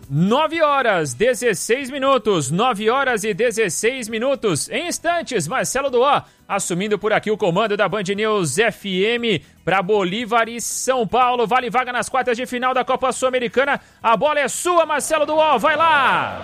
9 horas, 16 minutos, 9 horas e 16 minutos. Em instantes, Marcelo Duó assumindo por aqui o comando da Band News FM para Bolívar e São Paulo. Vale vaga nas quartas de final da Copa Sul-Americana. A bola é sua, Marcelo Duó, vai lá!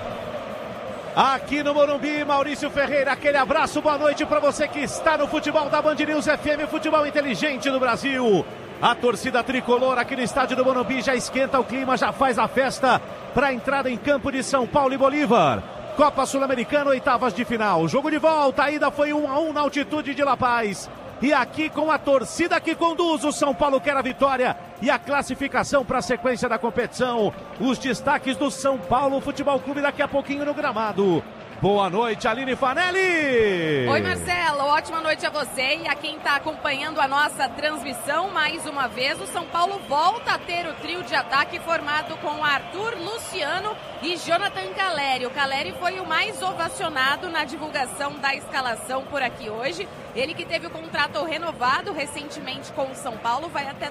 Aqui no Morumbi, Maurício Ferreira, aquele abraço, boa noite para você que está no futebol da Band News FM, futebol inteligente do Brasil. A torcida tricolor aqui no estádio do Morumbi já esquenta o clima, já faz a festa para a entrada em campo de São Paulo e Bolívar. Copa Sul-Americana, oitavas de final. Jogo de volta, a ida foi 1-1 na altitude de La Paz. E aqui com a torcida que conduz, o São Paulo quer a vitória e a classificação para a sequência da competição. Os destaques do São Paulo Futebol Clube daqui a pouquinho no gramado. Boa noite, Aline Fanelli! Oi, Marcelo, ótima noite a você e a quem está acompanhando a nossa transmissão. Mais uma vez, o São Paulo volta a ter o trio de ataque formado com Arthur, Luciano e Jonathan Calleri. O Calleri foi o mais ovacionado na divulgação da escalação por aqui hoje. Ele que teve o contrato renovado recentemente com o São Paulo, vai até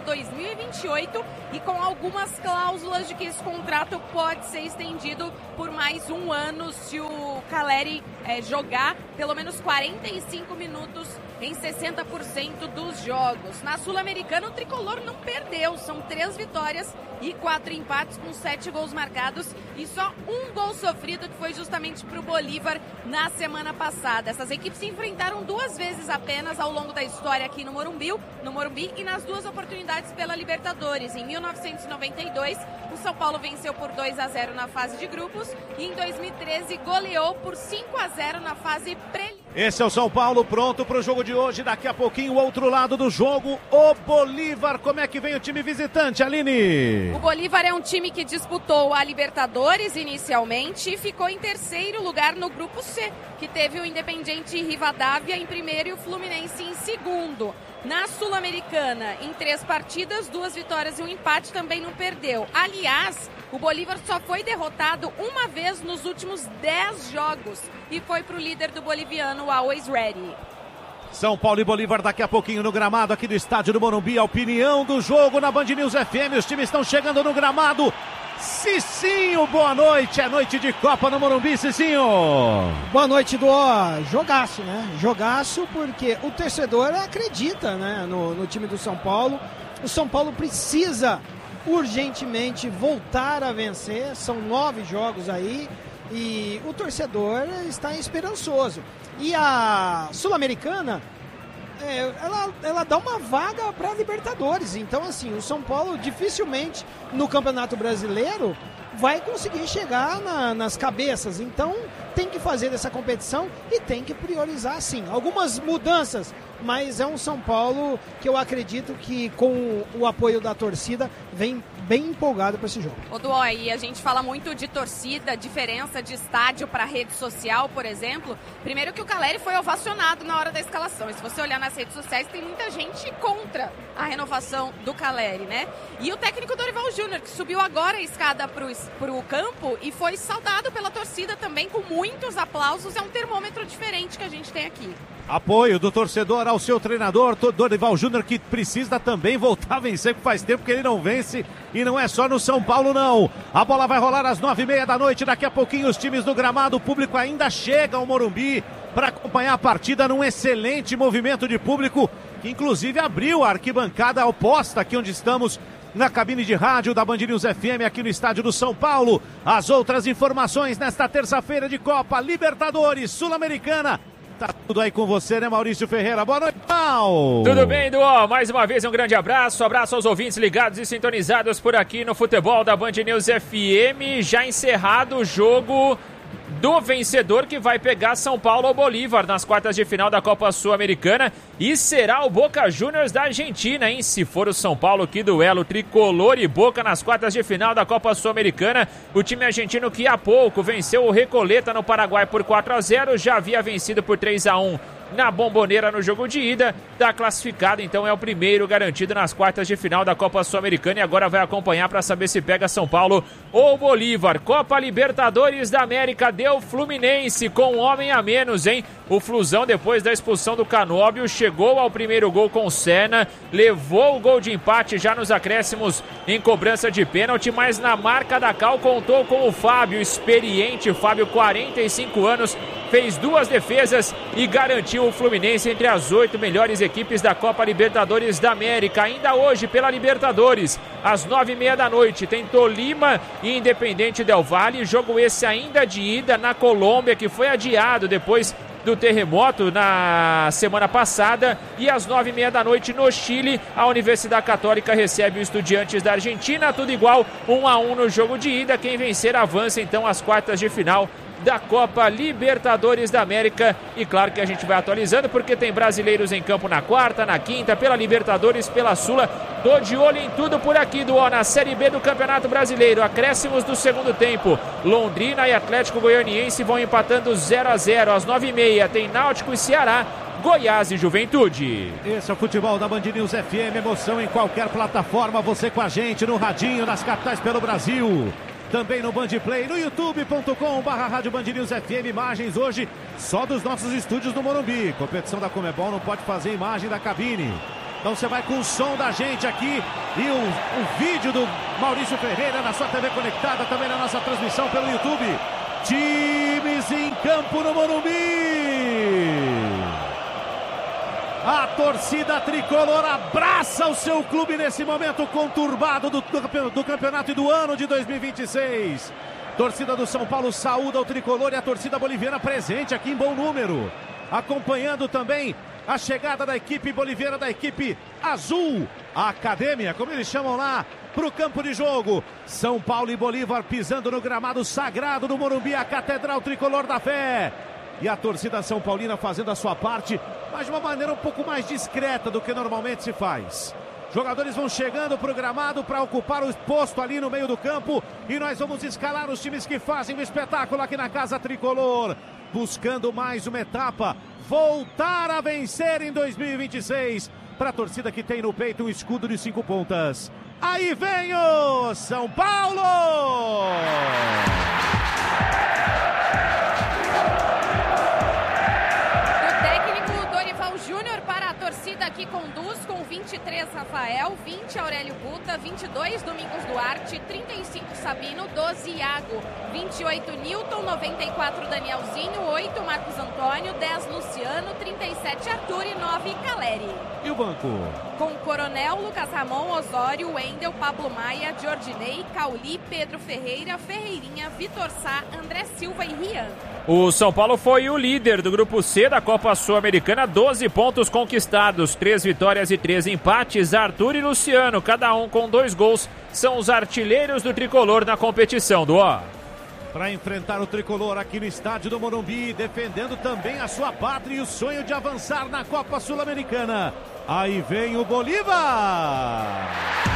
2028 e com algumas cláusulas de que esse contrato pode ser estendido por mais um ano se o Calleri jogar pelo menos 45 minutos em 60% dos jogos. Na Sul-Americana, o tricolor não perdeu. São 3 vitórias e 4 empates com 7 gols marcados e só um gol sofrido, que foi justamente para o Bolívar na semana passada. Essas equipes se enfrentaram 2 vezes apenas ao longo da história aqui no Morumbi e nas 2 oportunidades pela Libertadores. Em 1992, o São Paulo venceu por 2-0 na fase de grupos e em 2013 goleou por 5-0 na fase preliminar. Esse é o São Paulo pronto para o jogo de hoje. Daqui a pouquinho o outro lado do jogo, o Bolívar. Como é que vem o time visitante, Aline? O Bolívar é um time que disputou a Libertadores inicialmente e ficou em terceiro lugar no grupo C, que teve o Independiente Rivadavia em primeiro e o Fluminense em segundo. Na Sul-Americana, em 3 partidas, 2 vitórias e um empate, também não perdeu. Aliás, o Bolívar só foi derrotado uma vez nos últimos 10 jogos e foi para o líder do boliviano, Always Ready. São Paulo e Bolívar daqui a pouquinho no gramado aqui do estádio do Morumbi. A opinião do jogo na Band News FM. Os times estão chegando no gramado. Cicinho, boa noite. É noite de Copa no Morumbi, Cicinho. Boa noite, do jogaço, né? Jogaço porque o torcedor acredita, né, no time do São Paulo. O São Paulo precisa urgentemente voltar a vencer. São 9 jogos aí e o torcedor está esperançoso. E a Sul-Americana, ela dá uma vaga para a Libertadores. Então, assim, o São Paulo dificilmente no Campeonato Brasileiro vai conseguir chegar nas cabeças. Então, tem que fazer dessa competição e tem que priorizar, sim. Algumas mudanças, mas é um São Paulo que eu acredito que com o apoio da torcida vem bem empolgado para esse jogo. Ô Duó, e a gente fala muito de torcida, diferença de estádio para rede social, por exemplo. Primeiro que o Calleri foi ovacionado na hora da escalação. E se você olhar nas redes sociais, tem muita gente contra a renovação do Calleri, né? E o técnico Dorival Júnior, que subiu agora a escada pro campo e foi saudado pela torcida também com muitos aplausos. É um termômetro diferente que a gente tem aqui. Apoio do torcedor ao seu treinador, Dorival Júnior, que precisa também voltar a vencer, porque faz tempo que ele não vence, e não é só no São Paulo, não. A bola vai rolar às 9h30 da noite, daqui a pouquinho os times do gramado, o público ainda chega ao Morumbi para acompanhar a partida num excelente movimento de público, que inclusive abriu a arquibancada oposta aqui onde estamos, na cabine de rádio da Band News FM, aqui no estádio do São Paulo. As outras informações nesta terça-feira de Copa Libertadores, Sul-Americana. Tá tudo aí com você, né, Maurício Ferreira? Boa noite, Paulo. Tudo bem, Duó? Mais uma vez um grande abraço. Abraço aos ouvintes ligados e sintonizados por aqui no futebol da Band News FM. Já encerrado o jogo do vencedor que vai pegar São Paulo ou Bolívar nas quartas de final da Copa Sul-Americana e será o Boca Juniors da Argentina, hein? Se for o São Paulo, que duelo tricolor e Boca nas quartas de final da Copa Sul-Americana. O time argentino que há pouco venceu o Recoleta no Paraguai por 4-0, já havia vencido por 3-1 na Bombonera no jogo de ida, está classificado, então é o primeiro garantido nas quartas de final da Copa Sul-Americana e agora vai acompanhar para saber se pega São Paulo ou Bolívar. Copa Libertadores da América deu Fluminense com um homem a menos, hein? O Flusão, depois da expulsão do Canóbio, chegou ao primeiro gol com o Senna, levou o gol de empate já nos acréscimos em cobrança de pênalti, mas na marca da Cal contou com o Fábio, experiente Fábio, 45 anos, fez 2 defesas e garantiu o Fluminense entre as 8 melhores equipes da Copa Libertadores da América. Ainda hoje, pela Libertadores, às 9h30 da noite, tem Tolima e Independente Del Valle, jogo esse ainda de ida na Colômbia, que foi adiado depois do terremoto na semana passada. E às 9h30 da noite no Chile, a Universidade Católica recebe o Estudiantes da Argentina, tudo igual, 1-1 no jogo de ida. Quem vencer avança então às quartas de final da Copa Libertadores da América. E claro que a gente vai atualizando, porque tem brasileiros em campo na quarta, na quinta, pela Libertadores, pela Sula. Tô de olho em tudo por aqui, na Série B do Campeonato Brasileiro. Acréscimos do segundo tempo, Londrina e Atlético Goianiense vão empatando 0-0. Às 9h30 tem Náutico e Ceará, Goiás e Juventude. Esse é o futebol da Band News FM, emoção em qualquer plataforma, você com a gente no radinho, nas capitais pelo Brasil. Também no Bandplay, no youtube.com/Rádio Band News FM. Imagens hoje só dos nossos estúdios do Morumbi. Competição da Conmebol não pode fazer imagem da cabine. Então você vai com o som da gente aqui e o vídeo do Maurício Ferreira na sua TV conectada, também na nossa transmissão pelo YouTube. Times em campo no Morumbi. A torcida tricolor abraça o seu clube nesse momento conturbado do campeonato e do ano de 2026. Torcida do São Paulo saúda o tricolor e a torcida boliviana presente aqui em bom número. Acompanhando também a chegada da equipe boliviana, da equipe azul, a Academia, como eles chamam lá, para o campo de jogo. São Paulo e Bolívar pisando no gramado sagrado do Morumbi, a Catedral Tricolor da Fé. E a torcida São Paulina fazendo a sua parte, mas de uma maneira um pouco mais discreta do que normalmente se faz. Jogadores vão chegando para o gramado para ocupar o posto ali no meio do campo. E nós vamos escalar os times que fazem o espetáculo aqui na Casa Tricolor. Buscando mais uma etapa, voltar a vencer em 2026. Para a torcida que tem no peito um escudo de 5 pontas. Aí vem o São Paulo! Júnior para a torcida que conduz com 23 Rafael, 20 Aurélio Buta, 22 Domingos Duarte, 35 Sabino, 12 Iago, 28 Nilton, 94 Danielzinho, 8 Marcos Antônio, 10 Luciano, 37 Arthur e 9 Caleri. E o banco? Com Coronel, Lucas Ramon, Osório, Wendel, Pablo Maia, Jordinei, Cauli, Pedro Ferreira, Ferreirinha, Vitor Sá, André Silva e Rian. O São Paulo foi o líder do Grupo C da Copa Sul-Americana, 12 pontos conquistados, 3 vitórias e 3 empates. Arthur e Luciano, cada um com 2 gols, são os artilheiros do tricolor na competição do Para enfrentar o tricolor aqui no estádio do Morumbi, defendendo também a sua pátria e o sonho de avançar na Copa Sul-Americana. Aí vem o Bolívar!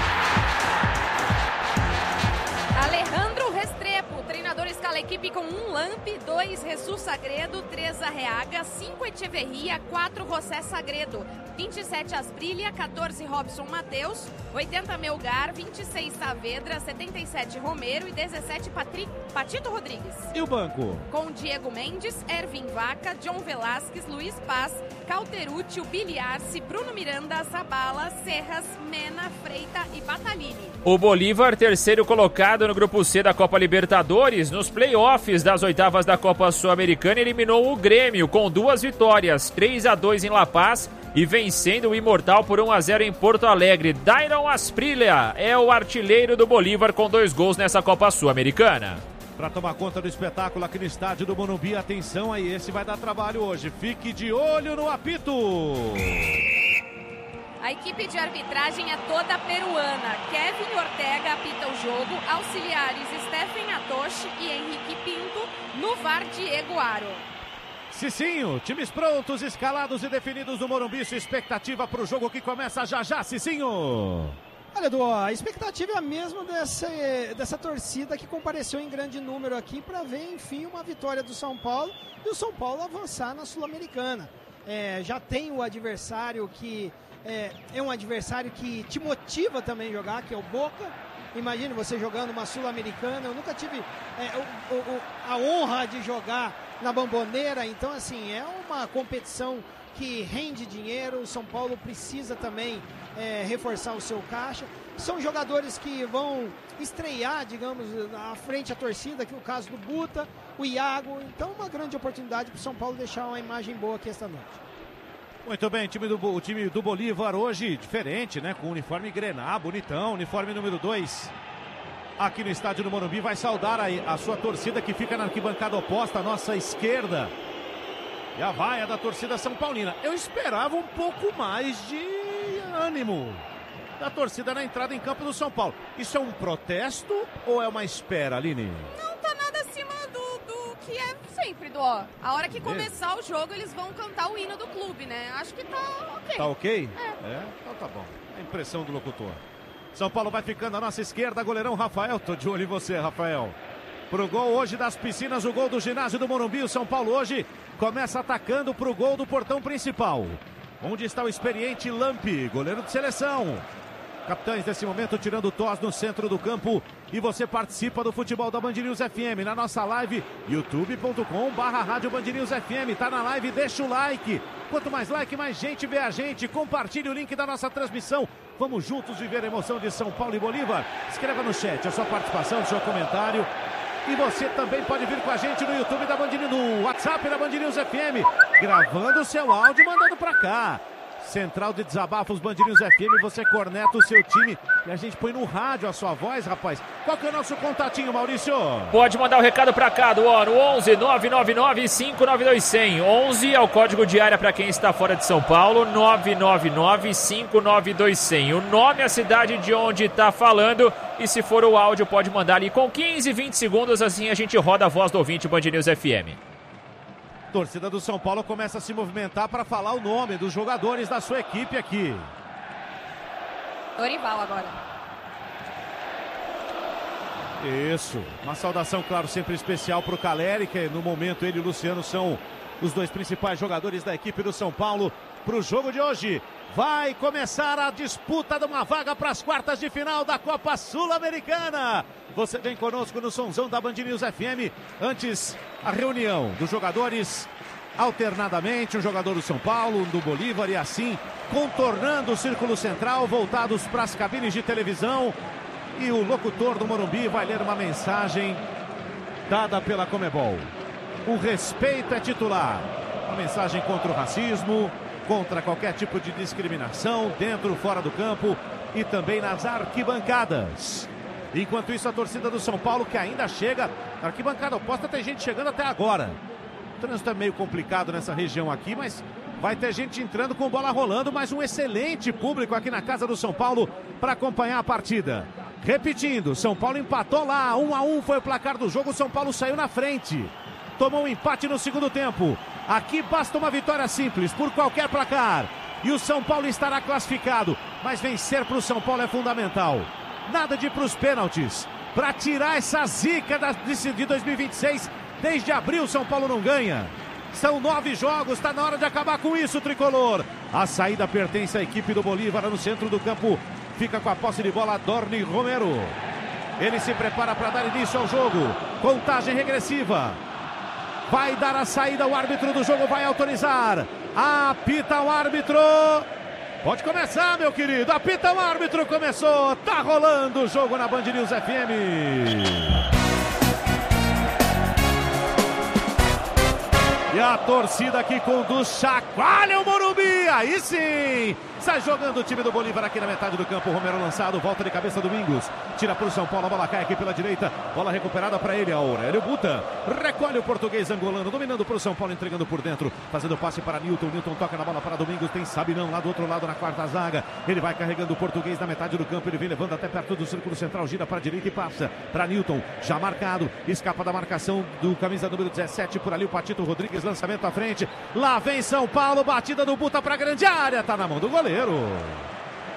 Alejandro Restrepo, treinador escala a equipe com 1 Lampe, 2 Jesus Sagredo, 3 Arreaga, 5 Echeverria, 4 José Sagredo, 27 Asbrilha, 14 Robson Mateus, 80 Melgar, 26 Saavedra, 77 Romero e 17 Patito Rodrigues. E o banco? Com Diego Mendes, Ervin Vaca, John Velasquez, Luiz Paz, Calterucci, Biliarce, Bruno Miranda, Zabala, Serras, Mena, Freita e Batalini. O Bolívar, terceiro colocado no Grupo C da Copa Libertadores, nos playoffs das oitavas da Copa Sul-Americana, eliminou o Grêmio com 2 vitórias, 3-2 em La Paz e vencendo o Imortal por 1-0 em Porto Alegre. Dairon Asprilla é o artilheiro do Bolívar com 2 gols nessa Copa Sul-Americana. Para tomar conta do espetáculo aqui no estádio do Morumbi, atenção aí, esse vai dar trabalho hoje. Fique de olho no apito. A equipe de arbitragem é toda peruana. Kevin Ortega apita o jogo, auxiliares Stephen Atoshi e Henrique Pinto, no VAR Diego Aro. Cicinho, times prontos, escalados e definidos no Morumbi. Sua expectativa para o jogo que começa já já, Cicinho. Olha, Edu, a expectativa é a mesma dessa torcida que compareceu em grande número aqui para ver, enfim, uma vitória do São Paulo e o São Paulo avançar na Sul-Americana. Já tem o adversário que é um adversário que te motiva também a jogar, que é o Boca. Imagine você jogando uma Sul-Americana. Eu nunca tive a honra de jogar na Bomboneira. Então, assim, é uma competição que rende dinheiro. O São Paulo precisa também reforçar o seu caixa. São jogadores que vão estrear, digamos, à frente à torcida, que no caso do Buta, o Iago. Então, uma grande oportunidade para o São Paulo deixar uma imagem boa aqui esta noite. Muito bem, o time do Bolívar hoje diferente, né? Com uniforme grená, bonitão, uniforme número 2. Aqui no estádio do Morumbi, vai saudar a sua torcida que fica na arquibancada oposta à nossa esquerda. E a vaia da torcida São Paulina. Eu esperava um pouco mais de ânimo da torcida na entrada em campo do São Paulo. Isso é um protesto ou é uma espera, Aline? Não tá nada acima do que é sempre, a hora que começar o jogo, eles vão cantar o hino do clube, né? Acho que tá ok. Tá ok? Então tá bom. A impressão do locutor. São Paulo vai ficando à nossa esquerda, goleirão Rafael. Tô de olho em você, Rafael. Pro gol hoje das piscinas, o gol do ginásio do Morumbi. O São Paulo hoje começa atacando pro gol do portão principal. Onde está o experiente Lampi, goleiro de seleção. Capitães nesse momento tirando o tos no centro do campo. E você participa do futebol da Band News FM na nossa live, youtube.com/Rádio Band News FM. Tá na live, deixa o like. Quanto mais like, mais gente vê a gente. Compartilhe o link da nossa transmissão. Vamos juntos viver a emoção de São Paulo e Bolívar. Escreva no chat a sua participação, o seu comentário. E você também pode vir com a gente no YouTube da Band News, no WhatsApp da Band News FM, gravando o seu áudio e mandando pra cá. Central de Desabafos Band News FM, você corneta o seu time e a gente põe no rádio a sua voz, rapaz. Qual que é o nosso contatinho, Maurício? Pode mandar o recado pra cá, no 11 999 592 100. 11 é o código de área pra quem está fora de São Paulo, 999 592 100. O nome, a cidade de onde está falando e se for o áudio pode mandar ali com 15, 20 segundos, assim a gente roda a voz do ouvinte Band News FM. Torcida do São Paulo começa a se movimentar para falar o nome dos jogadores da sua equipe aqui. Dorival agora. Isso. Uma saudação, claro, sempre especial para o Caleri, que no momento ele e o Luciano são os dois principais jogadores da equipe do São Paulo para o jogo de hoje. Vai começar a disputa de uma vaga para as quartas de final da Copa Sul-Americana. Você vem conosco no sonzão da Band News FM. Antes, a reunião dos jogadores alternadamente. Um jogador do São Paulo, um do Bolívar e assim, contornando o círculo central, voltados para as cabines de televisão. E o locutor do Morumbi vai ler uma mensagem dada pela Conmebol. O respeito é titular. Uma mensagem contra o racismo, contra qualquer tipo de discriminação, dentro ou fora do campo e também nas arquibancadas. Enquanto isso, a torcida do São Paulo, que ainda chega, na arquibancada oposta tem gente chegando até agora. O trânsito é meio complicado nessa região aqui, mas vai ter gente entrando com bola rolando, mas um excelente público aqui na casa do São Paulo para acompanhar a partida. Repetindo, São Paulo empatou lá, 1-1 foi o placar do jogo, o São Paulo saiu na frente. Tomou um empate no segundo tempo. Aqui basta uma vitória simples, por qualquer placar. E o São Paulo estará classificado. Mas vencer para o São Paulo é fundamental. Nada de ir para os pênaltis. Para tirar essa zica de 2026. Desde abril o São Paulo não ganha. São 9 jogos, está na hora de acabar com isso, tricolor. A saída pertence à equipe do Bolívar no centro do campo. Fica com a posse de bola Dorni Romero. Ele se prepara para dar início ao jogo. Contagem regressiva. Vai dar a saída, o árbitro do jogo vai autorizar. Apita o árbitro. Pode começar, meu querido. Apita o árbitro, começou. Tá rolando o jogo na Band News FM. E a torcida aqui conduz, chacoalha o Morumbi, aí sim! Sai jogando o time do Bolívar aqui na metade do campo, Romero lançado, volta de cabeça Domingos, tira para o São Paulo, a bola cai aqui pela direita, bola recuperada para ele, Aurélio Buta, recolhe o português angolano, dominando para o São Paulo, entregando por dentro, fazendo passe para Newton, Newton toca na bola para Domingos, tem Sabinão lá do outro lado na quarta zaga, ele vai carregando o português na metade do campo, ele vem levando até perto do círculo central, gira para a direita e passa para Newton, já marcado, escapa da marcação do camisa número 17, por ali o Patito Rodrigues, lançamento à frente, lá vem São Paulo, batida do Buta para a grande área, tá na mão do goleiro.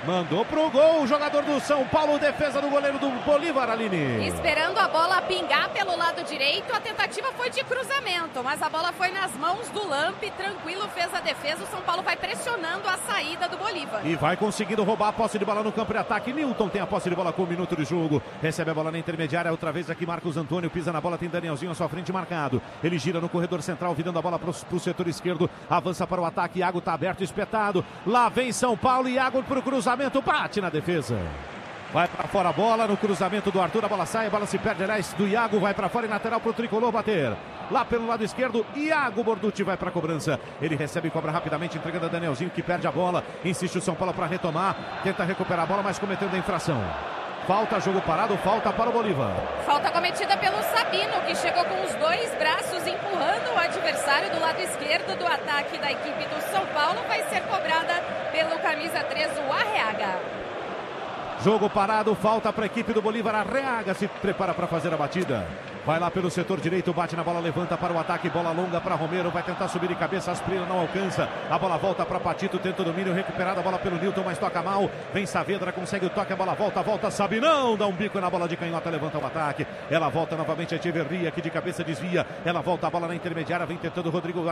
Mandou pro gol o jogador do São Paulo, defesa do goleiro do Bolívar, Aline. Esperando a bola pingar pelo lado direito, a tentativa foi de cruzamento, mas a bola foi nas mãos do Lampe, tranquilo, fez a defesa, o São Paulo vai pressionando a saída do Bolívar. E vai conseguindo roubar a posse de bola no campo de ataque. Nilton tem a posse de bola com 1 minuto de jogo, recebe a bola na intermediária, outra vez aqui Marcos Antônio, pisa na bola, tem Danielzinho à sua frente marcado. Ele gira no corredor central, virando a bola pro setor esquerdo, avança para o ataque, Iago tá aberto, espetado, lá vem São Paulo, Iago pro cruzamento, bate na defesa. Vai para fora a bola, no cruzamento do Arthur, a bola sai, a bola se perde, aliás, do Iago, vai para fora e lateral pro Tricolor bater. Lá pelo lado esquerdo, Iago Borducci vai para a cobrança. Ele recebe e cobra rapidamente, entregando a Danielzinho, que perde a bola. Insiste o São Paulo para retomar, tenta recuperar a bola, mas cometendo a infração. Falta, jogo parado, falta para o Bolívar. Falta cometida pelo Sabino, que chegou com os 2 braços empurrando o adversário do lado esquerdo do ataque da equipe do São Paulo. Vai ser cobrada pelo camisa 3, o Arreaga. Jogo parado, falta para a equipe do Bolívar. Arreaga se prepara para fazer a batida. Vai lá pelo setor direito, bate na bola, levanta para o ataque, bola longa para Romero, vai tentar subir de cabeça, Asprila não alcança, a bola volta para Patito, tenta o domínio, recuperada a bola pelo Nilton, mas toca mal, vem Saavedra, consegue o toque, a bola volta, Sabinão, dá um bico na bola de canhota, levanta o ataque, ela volta novamente a Echeverria, que de cabeça desvia, ela volta a bola na intermediária, vem tentando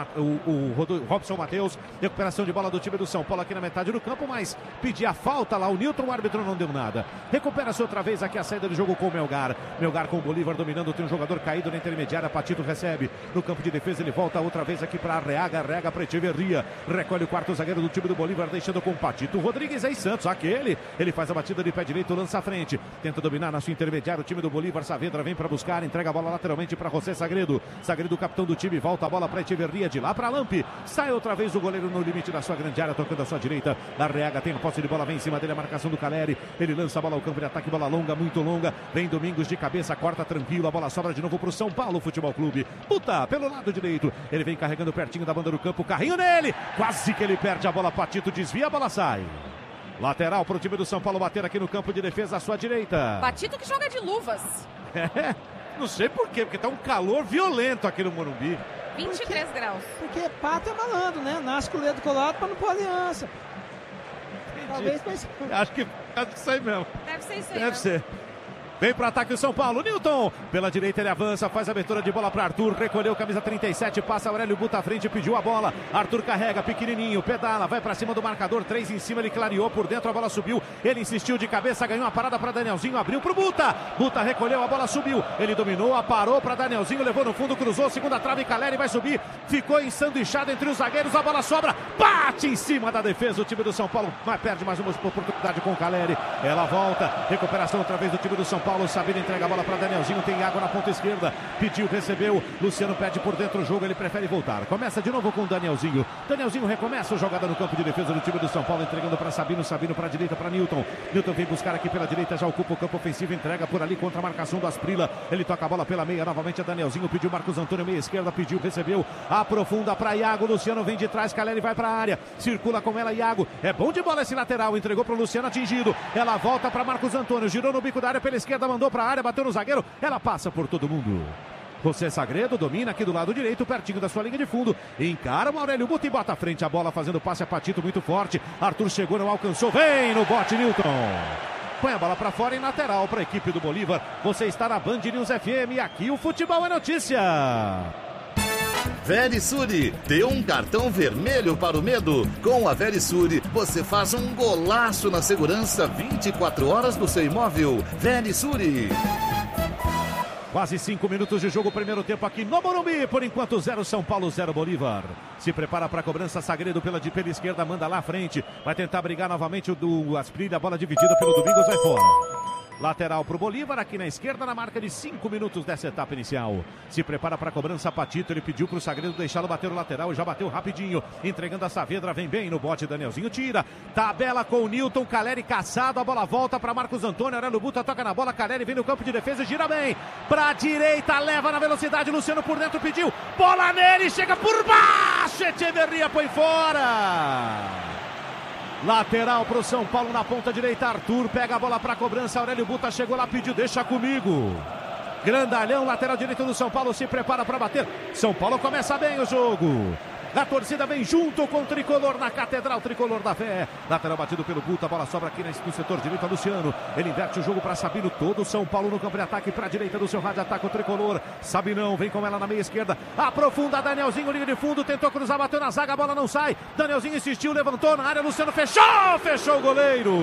o Robson Matheus, recuperação de bola do time do São Paulo aqui na metade do campo, mas pedia falta lá, o Nilton, o árbitro não deu nada, recupera-se outra vez aqui a saída do jogo com o Melgar com o Bolívar dominando, tem um jogador caído na intermediária, Patito recebe no campo de defesa, ele volta outra vez aqui para Arreaga para Echeverria, recolhe o quarto zagueiro do time do Bolívar, deixando com Patito Rodrigues aí Santos, ele faz a batida de pé direito, lança à frente, tenta dominar na sua intermediária, o time do Bolívar, Saavedra vem para buscar, entrega a bola lateralmente para José Sagredo, capitão do time, volta a bola para Echeverria, de lá para Lampe, sai outra vez o goleiro no limite da sua grande área, tocando a sua direita, Arreaga tem a posse de bola, vem em cima dele a marcação do Caleri, ele lança a bola ao campo de ataque, bola longa, muito longa, vem Domingos de cabeça, corta tranquilo, a bola sobra de novo para o São Paulo Futebol Clube. Puta, pelo lado direito. Ele vem carregando pertinho da banda do campo. Carrinho nele. Quase que ele perde a bola. Patito desvia, a bola sai. Lateral para o time do São Paulo bater aqui no campo de defesa à sua direita. Patito que joga de luvas. Não sei por quê, porque tá um calor violento aqui no Morumbi. 23 graus. Porque pato é malandro, né? Nasce com o dedo colado para não pôr aliança. Talvez, mas... Acho que é isso aí mesmo. Deve ser isso aí. Deve ser. Vem para ataque o São Paulo, Nilton, pela direita ele avança, faz a abertura de bola para Arthur, recolheu camisa 37, passa Aurélio Buta à frente, pediu a bola, Arthur carrega, pequenininho, pedala, vai para cima do marcador, 3 em cima, ele clareou por dentro, a bola subiu, ele insistiu de cabeça, ganhou a parada para Danielzinho, abriu para o Buta recolheu, a bola subiu, ele dominou, parou para Danielzinho, levou no fundo, cruzou, segunda trave, Caleri vai subir, ficou ensanduichado entre os zagueiros, a bola sobra, bate em cima da defesa, o time do São Paulo, mas perde mais uma oportunidade com o Caleri, ela volta, recuperação outra vez do time do São Paulo, Sabino entrega a bola para Danielzinho, tem água na ponta esquerda, pediu, recebeu, Luciano pede por dentro o jogo, ele prefere voltar, começa de novo com o Danielzinho recomeça a jogada no campo de defesa do time do São Paulo, entregando para Sabino para a direita para Nilton vem buscar aqui pela direita, já ocupa o campo ofensivo, entrega por ali contra a marcação do Asprila, ele toca a bola pela meia, novamente a Danielzinho, pediu Marcos Antônio, meia esquerda, pediu, recebeu, aprofunda para Iago, Luciano vem de trás, Caleri vai para a área, circula com ela Iago, é bom de bola esse lateral, entregou para o Luciano, atingido, ela volta para Marcos Antônio, girou no bico da área pela esquerda, mandou para a área, bateu no zagueiro, ela passa por todo mundo. José Sagredo domina aqui do lado direito, pertinho da sua linha de fundo, encara o Aurélio Buta e bota à frente a bola, fazendo passe a Patito muito forte, Arthur chegou, não alcançou, vem no bote Nilton. Põe a bola para fora em lateral para a equipe do Bolívar. Você está na Band News FM e aqui o futebol é notícia. Verisure, dê um cartão vermelho para o medo. Com a Verisure, você faz um golaço na segurança 24 horas do seu imóvel. Verisure. Quase 5 minutos de jogo, primeiro tempo aqui no Morumbi. Por enquanto, 0 São Paulo, 0 Bolívar. Se prepara para a cobrança, Sagredo pela esquerda, manda lá à frente. Vai tentar brigar novamente o do Asprilla, a bola dividida pelo Domingos, vai fora. Lateral para o Bolívar, aqui na esquerda, na marca de 5 minutos dessa etapa inicial. Se prepara para a cobrança, Patito, ele pediu para o Sagredo deixá-lo bater o lateral e já bateu rapidinho, entregando a Saavedra, vem bem no bote, Danielzinho tira, tabela com o Nilton, Caleri caçado, a bola volta para Marcos Antônio, Aurélio Buta toca na bola, Caleri vem no campo de defesa e gira bem, para a direita, leva na velocidade, Luciano por dentro pediu, bola nele, chega por baixo, Echeverria põe fora. Lateral para o São Paulo na ponta direita, Arthur pega a bola para a cobrança, Aurélio Buta chegou lá, pediu, deixa comigo. Grandalhão, lateral direito do São Paulo, se prepara para bater. São Paulo começa bem o jogo. A torcida vem junto com o tricolor na Catedral Tricolor da Fé. Lateral batido pelo Guta, a bola sobra aqui no setor direito a Luciano. Ele inverte o jogo para Sabino, todo o São Paulo no campo de ataque para a direita do seu rádio, ataca o tricolor. Sabinão vem com ela na meia esquerda, aprofunda Danielzinho, linha de fundo, tentou cruzar, bateu na zaga, a bola não sai. Danielzinho insistiu, levantou na área, Luciano fechou o goleiro.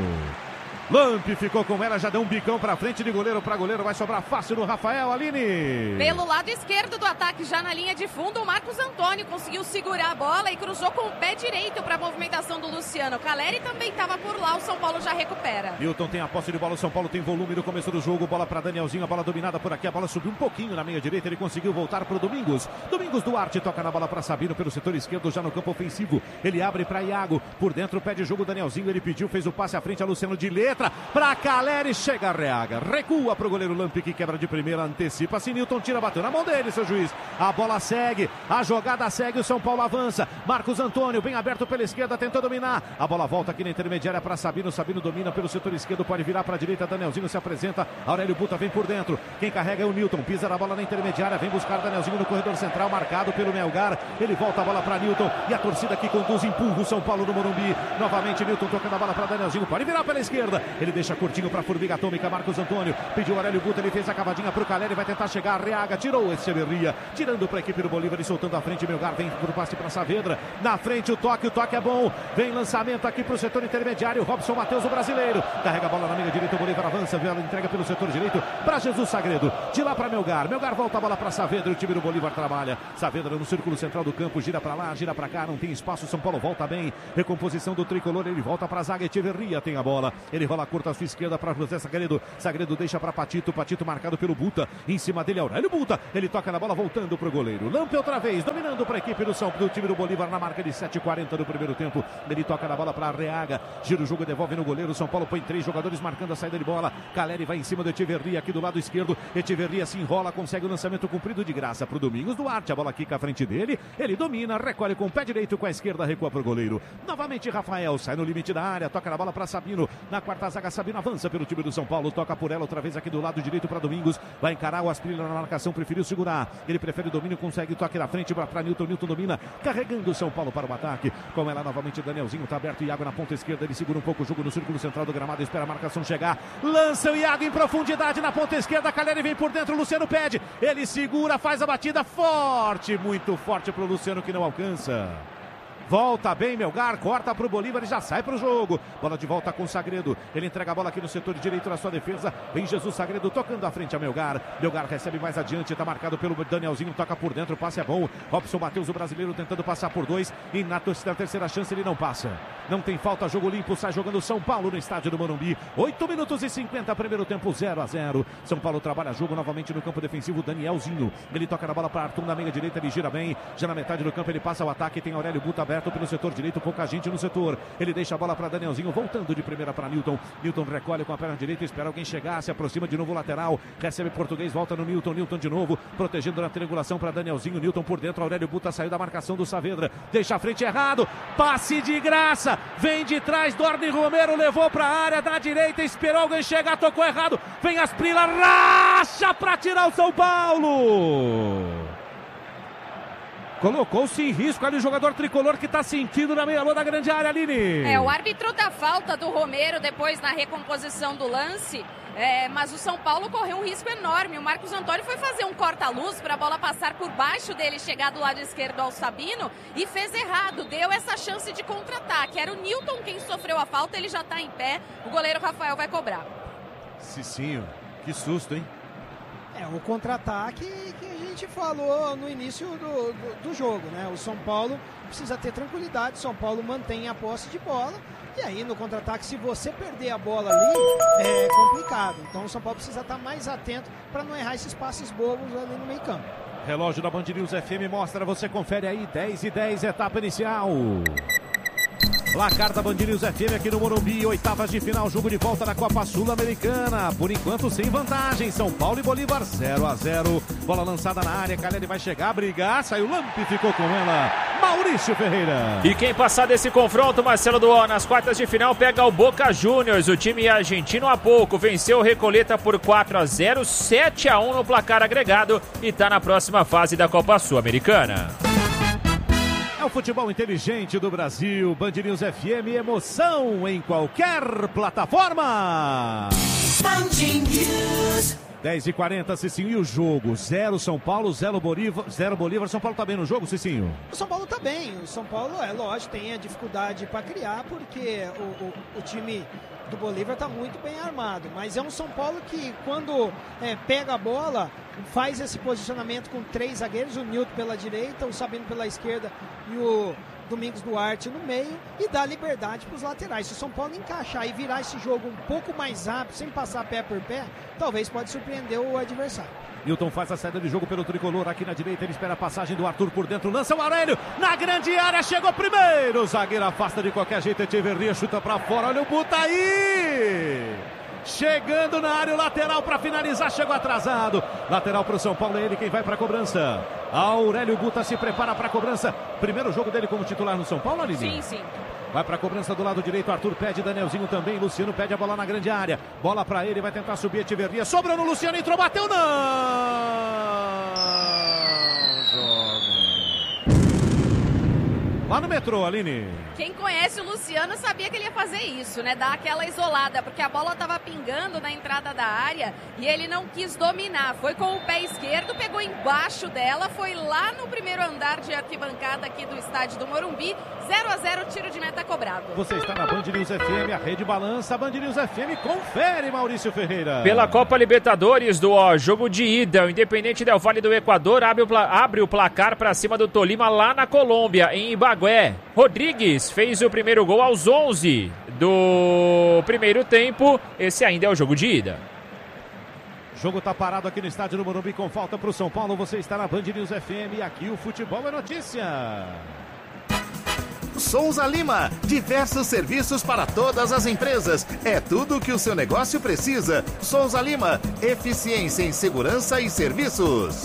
Lamp ficou com ela, já deu um bicão pra frente de goleiro para goleiro, vai sobrar fácil no Rafael, Aline. Pelo lado esquerdo do ataque, já na linha de fundo, o Marcos Antônio conseguiu segurar a bola e cruzou com o pé direito para a movimentação do Luciano. Caleri também estava por lá, o São Paulo já recupera. Newton tem a posse de bola, o São Paulo tem volume no começo do jogo, bola para Danielzinho, a bola dominada por aqui, a bola subiu um pouquinho na meia direita, ele conseguiu voltar para o Domingos. Domingos Duarte toca na bola para Sabino pelo setor esquerdo, já no campo ofensivo, ele abre para Iago, por dentro pede jogo Danielzinho, ele pediu, fez o passe à frente a Luciano de letra, para Caleri, chega a Reaga, recua para o goleiro Lamp que quebra de primeira, antecipa-se, Newton tira, bateu na mão dele, seu juiz, a bola segue, a jogada segue, o São Paulo avança, Marcos Antônio, bem aberto pela esquerda, tentou dominar, a bola volta aqui na intermediária para Sabino, Sabino domina pelo setor esquerdo, pode virar para a direita, Danielzinho se apresenta, Aurélio Buta vem por dentro, quem carrega é o Newton, pisa na bola na intermediária, vem buscar Danielzinho no corredor central, marcado pelo Melgar, ele volta a bola para Newton, e a torcida que conduz, empurra o São Paulo no Morumbi, novamente Newton tocando a bola para Danielzinho, pode virar pela esquerda, ele deixa curtinho para a Formiga Atômica, Marcos Antônio, pediu Aurélio Buta, ele fez a cavadinha para o Caleri, vai tentar chegar, Reaga, tirou Echeverria, tirando para a equipe do Bolívar e soltando a frente, Melgar vem por passe para Saavedra, na frente o toque é bom, vem lançamento aqui para o setor intermediário, Robson Matheus, o brasileiro, carrega a bola na meia direita, o Bolívar avança, ela entrega pelo setor direito para Jesus Sagredo, de lá para Melgar volta a bola para Saavedra, o time do Bolívar trabalha, Saavedra no círculo central do campo, gira para lá, gira para cá, não tem espaço, São Paulo volta bem, recomposição do tricolor, ele volta para a zaga, Echeverria tem a bola, ele rola curta à sua esquerda para José Sagredo, Sagredo deixa para Patito marcado pelo Buta, em cima dele Aurélio Buta, ele toca na bola voltando para o goleiro, Lampe outra vez, dominando para a equipe do time do Bolívar na marca de 7:40 do primeiro tempo, ele toca na bola para Reaga, gira o jogo, devolve no goleiro, São Paulo põe 3 jogadores marcando a saída de bola, Caleri vai em cima do Echeverria aqui do lado esquerdo, Echeverria se enrola, consegue o lançamento cumprido de graça para o Domingos Duarte, a bola quica à frente dele, ele domina, recolhe com o pé direito, com a esquerda recua para o goleiro, novamente Rafael, sai no limite da área, toca na bola para Sabino, na quarta zaga Sabino avança pelo time do São Paulo, toca por ela outra vez aqui do lado direito para Domingos, vai encarar o Asprilla na marcação, preferiu segurar, ele prefere o domínio, consegue o toque na frente para Newton domina, carregando o São Paulo para o ataque, com ela novamente Danielzinho, está aberto, Iago na ponta esquerda, ele segura um pouco o jogo no círculo central do gramado, espera a marcação chegar, lança o Iago em profundidade na ponta esquerda, Caleri vem por dentro, Luciano pede, ele segura, faz a batida forte, muito forte para o Luciano que não alcança. Volta bem Melgar, corta para o Bolívar e já sai para o jogo. Bola de volta com Sagredo. Ele entrega a bola aqui no setor direito da sua defesa. Vem Jesus Sagredo tocando à frente a Melgar. Melgar recebe mais adiante, está marcado pelo Danielzinho, toca por dentro, o passe é bom. Robson Matheus, o brasileiro, tentando passar por 2. E na terceira chance ele não passa. Não tem falta, jogo limpo, sai jogando São Paulo no estádio do Morumbi. 8 minutos e 50, primeiro tempo 0-0. São Paulo trabalha jogo novamente no campo defensivo, Danielzinho. Ele toca na bola para Arthur na meia direita, ele gira bem. Já na metade do campo ele passa o ataque, tem Aurélio Buta aberto pelo setor direito, pouca gente no setor, ele deixa a bola para Danielzinho, voltando de primeira para Newton, Newton recolhe com a perna direita, espera alguém chegar, se aproxima de novo o lateral, recebe Português, volta no Newton de novo, protegendo na triangulação para Danielzinho, Newton por dentro, Aurélio Buta saiu da marcação do Saavedra, deixa a frente errado, passe de graça, vem de trás, Dorne Romero levou para a área da direita, esperou alguém chegar, tocou errado, vem Asprilla, racha para tirar o São Paulo! Colocou-se em risco ali o jogador tricolor que está sentindo na meia-lua da grande área, Aline. O árbitro da falta do Romero depois na recomposição do lance, mas o São Paulo correu um risco enorme. O Marcos Antônio foi fazer um corta-luz para a bola passar por baixo dele, chegar do lado esquerdo ao Sabino e fez errado, deu essa chance de contra-ataque. Era o Newton quem sofreu a falta, ele já está em pé, o goleiro Rafael vai cobrar. Cicinho, que susto, hein? O contra-ataque que a gente falou no início do jogo, né? O São Paulo precisa ter tranquilidade, o São Paulo mantém a posse de bola, e aí no contra-ataque, se você perder a bola ali, é complicado. Então o São Paulo precisa estar mais atento para não errar esses passes bobos ali no meio campo. Relógio da Band News FM mostra, você confere aí, 10:10, etapa inicial. Placar da Band News FM aqui no Morumbi, oitavas de final, jogo de volta da Copa Sul-Americana. Por enquanto sem vantagem, São Paulo e Bolívar 0-0. Bola lançada na área, Caleri vai chegar, brigar, saiu Lampe, ficou com ela, Maurício Ferreira. E quem passar desse confronto, Marcelo Duó, nas quartas de final pega o Boca Juniors. O time argentino há pouco venceu o Recoleta por 4-0, 7-1 no placar agregado e está na próxima fase da Copa Sul-Americana. o futebol inteligente do Brasil. Band News FM, emoção em qualquer plataforma. Band News. 10h40, Cicinho, e o jogo? 0 São Paulo, 0 Bolívar. São Paulo tá bem no jogo, Cicinho? O São Paulo tá bem. O São Paulo, lógico, tem a dificuldade para criar, porque o time do Bolívar tá muito bem armado. Mas é um São Paulo que, quando pega a bola, faz esse posicionamento com 3 zagueiros, o Nilton pela direita, o Sabino pela esquerda e o Domingos Duarte no meio, e dá liberdade para os laterais. Se o São Paulo encaixar e virar esse jogo um pouco mais rápido, sem passar pé por pé, talvez pode surpreender o adversário. Nilton faz a saída de jogo pelo tricolor aqui na direita, ele espera a passagem do Arthur por dentro, lança o Aurélio na grande área, chegou primeiro, o zagueiro afasta de qualquer jeito, Echeverria chuta para fora, olha o Buta aí! Chegando na área, o lateral para finalizar, chegou atrasado. Lateral para o São Paulo, é ele quem vai para a cobrança. Aurélio Buta se prepara para a cobrança. Primeiro jogo dele como titular no São Paulo, Aline? Sim, sim. Vai para a cobrança do lado direito, Arthur pede, Danielzinho também, Luciano pede a bola na grande área. Bola para ele, vai tentar subir, Echeverria, sobrou no Luciano, entrou, bateu, não! Lá no metrô, Aline. Quem conhece o Luciano sabia que ele ia fazer isso, né? Dar aquela isolada, porque a bola estava pingando na entrada da área e ele não quis dominar. Foi com o pé esquerdo, pegou embaixo dela, foi lá no primeiro andar de arquibancada aqui do estádio do Morumbi. 0-0, tiro de meta cobrado. Você está na Band News FM, a rede balança, a Band News FM, confere, Maurício Ferreira. Pela Copa Libertadores do jogo de ida, o Independente Del Valle do Equador abre o placar para cima do Tolima lá na Colômbia, em Ibagué. Rodrigues fez o primeiro gol aos 11 do primeiro tempo. Esse ainda é o jogo de ida. O jogo tá parado aqui no estádio do Morumbi com falta para o São Paulo. Você está na Band News FM e aqui o futebol é notícia. Souza Lima, diversos serviços para todas as empresas. É tudo o que o seu negócio precisa. Souza Lima, eficiência em segurança e serviços.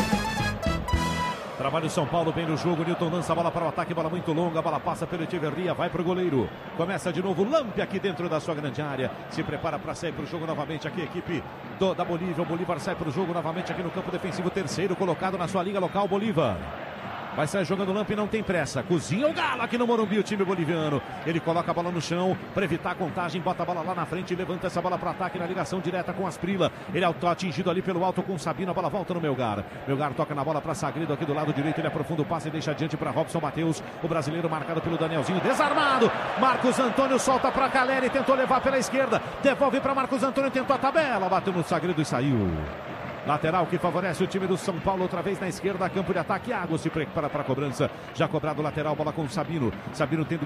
Trabalha o São Paulo bem no jogo, Nilton lança a bola para o ataque, bola muito longa, a bola passa pelo Echeverria, vai para o goleiro. Começa de novo o Lampe aqui dentro da sua grande área, se prepara para sair para o jogo novamente aqui, a equipe da Bolívia. O Bolívar sai para o jogo novamente aqui no campo defensivo, terceiro colocado na sua liga local, Bolívar. Vai sair jogando o Lampe, não tem pressa. Cozinha o Galo aqui no Morumbi, o time boliviano. Ele coloca a bola no chão para evitar a contagem. Bota a bola lá na frente e levanta essa bola para ataque na ligação direta com Asprila. Ele é atingido ali pelo alto com o Sabino. A bola volta no Melgar. Melgar toca na bola para Sagredo aqui do lado direito. Ele aprofunda o passe e deixa adiante para Robson Matheus. O brasileiro marcado pelo Danielzinho. Desarmado. Marcos Antônio solta para Caleri. Tentou levar pela esquerda. Devolve para Marcos Antônio. Tentou a tabela. Bateu no Sagredo e saiu. Lateral que favorece o time do São Paulo, outra vez na esquerda, campo de ataque. Água se prepara para a cobrança. Já cobrado o lateral, bola com o Sabino. Sabino tem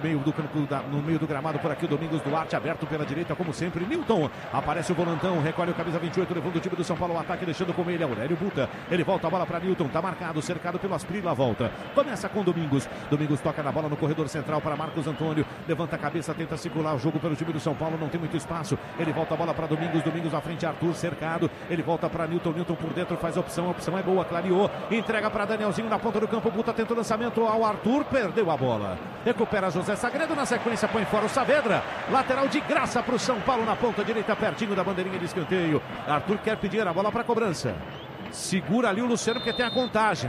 no meio do gramado por aqui o Domingos Duarte, aberto pela direita, como sempre. Nilton, aparece o volantão, recolhe o camisa 28, levando o time do São Paulo ao ataque, deixando com ele Aurélio Buta. Ele volta a bola para Nilton, tá marcado, cercado pelo Asprila, volta. Começa com Domingos. Domingos toca na bola no corredor central para Marcos Antônio. Levanta a cabeça, tenta circular o jogo pelo time do São Paulo, não tem muito espaço. Ele volta a bola para Domingos. Domingos à frente, Arthur cercado. Ele volta para Nilton. Nilton por dentro faz a opção é boa, clareou, entrega para Danielzinho na ponta do campo, Buta tenta o lançamento ao Arthur, perdeu a bola, recupera José Sagredo, na sequência põe fora o Saavedra, lateral de graça para o São Paulo na ponta direita, pertinho da bandeirinha de escanteio. Arthur quer pedir a bola para a cobrança, segura ali o Luciano porque tem a contagem,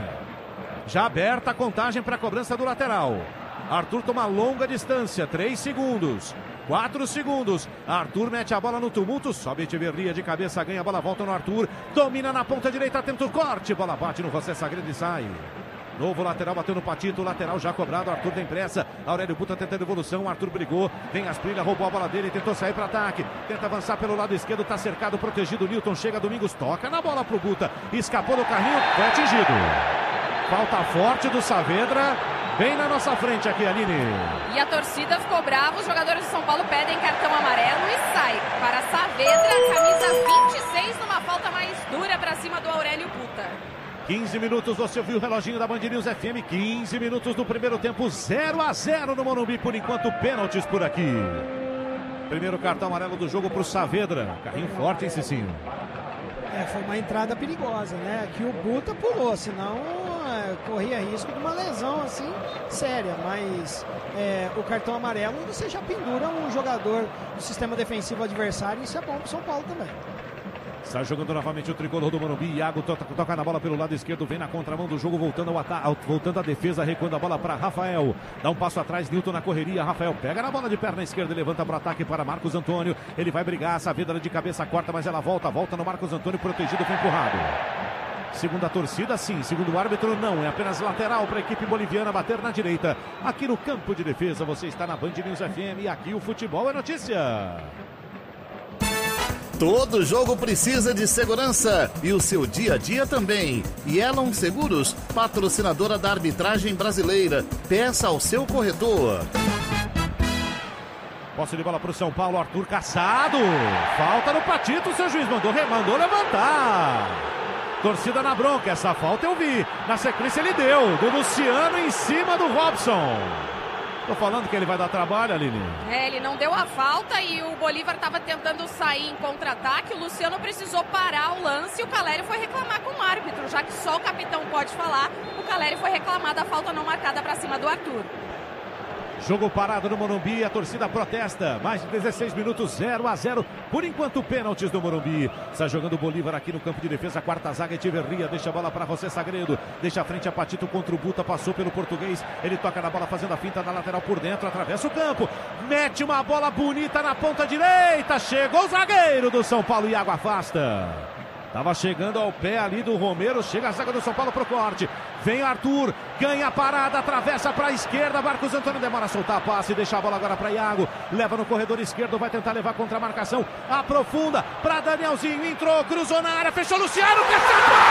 já aberta a contagem para a cobrança do lateral. Arthur toma longa distância, 3 segundos. 4 segundos, Arthur mete a bola no tumulto, sobe Echeverria de cabeça, ganha a bola, volta no Arthur, domina na ponta direita, tenta o corte, bola bate no José Sagredo e sai. Novo lateral, bateu no Patito, lateral já cobrado, Arthur tem pressa, Aurélio Buta tentando evolução, Arthur brigou, vem Asprila, roubou a bola dele, tentou sair para ataque, tenta avançar pelo lado esquerdo, tá cercado, protegido, Nilton chega, Domingos toca na bola pro Buta, escapou do carrinho, foi atingido. Falta forte do Saavedra, bem na nossa frente aqui, Aline. E a torcida ficou brava, os jogadores de São Paulo pedem cartão amarelo e sai para Saavedra, camisa 26, numa falta mais dura para cima do Aurélio Buta. 15 minutos, você viu o reloginho da Band News FM, 15 minutos do primeiro tempo, 0-0 no Morumbi, por enquanto pênaltis por aqui. Primeiro cartão amarelo do jogo para o Saavedra, carrinho forte, hein, Cicinho? Foi uma entrada perigosa, né? Que o Buta pulou, senão corria risco de uma lesão assim séria, mas o cartão amarelo você já pendura um jogador do sistema defensivo adversário, e isso é bom pro São Paulo também. Está jogando novamente o tricolor do Morumbi. Iago toca na bola pelo lado esquerdo, vem na contramão do jogo, voltando ao ataque, voltando a defesa, recuando a bola para Rafael. Dá um passo atrás, Nilton na correria. Rafael pega na bola de perna esquerda e levanta para o ataque para Marcos Antônio. Ele vai brigar, Saavedra de cabeça corta, mas ela volta no Marcos Antônio, protegido, foi empurrado. Segundo a torcida, sim. Segundo o árbitro, não. É apenas lateral para a equipe boliviana bater na direita. Aqui no campo de defesa, você está na Band News FM e aqui o futebol é notícia. Todo jogo precisa de segurança e o seu dia a dia também. Yellow Seguros, patrocinadora da arbitragem brasileira. Peça ao seu corretor. Posse de bola para o São Paulo, Arthur caçado. Falta no Patito, seu juiz mandou levantar. Torcida na bronca, essa falta eu vi. Na sequência ele deu, do Luciano em cima do Robson. Tô falando que ele vai dar trabalho, Aline. Ele não deu a falta e o Bolívar estava tentando sair em contra-ataque. O Luciano precisou parar o lance e o Caleri foi reclamar com o árbitro. Já que só o capitão pode falar, o Caleri foi reclamar da falta não marcada para cima do Arthur. Jogo parado no Morumbi, a torcida protesta. Mais de 16 minutos, 0-0. Por enquanto, pênaltis do Morumbi. Está jogando o Bolívar aqui no campo de defesa. Quarta zaga, Echeverria. Deixa a bola para José Sagredo. Deixa a frente a Patito contra o Buta. Passou pelo português. Ele toca na bola fazendo a finta na lateral por dentro. Atravessa o campo. Mete uma bola bonita na ponta direita. Chegou o zagueiro do São Paulo. Iago afasta. Tava chegando ao pé ali do Romero. Chega a zaga do São Paulo pro corte. Vem Arthur. Ganha a parada. Atravessa para a esquerda. Marcos Antônio demora a soltar a passe. Deixa a bola agora para Iago. Leva no corredor esquerdo. Vai tentar levar contra a marcação. Aprofunda para Danielzinho. Entrou. Cruzou na área. Fechou Luciano. Terceiro!